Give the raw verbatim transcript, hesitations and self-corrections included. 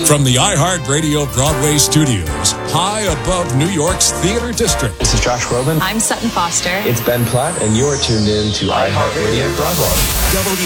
From the iHeartRadio Broadway studios, high above New York's theater district. This is Josh Groban. I'm Sutton Foster. It's Ben Platt, and you are tuned in to iHeartRadio Broadway. W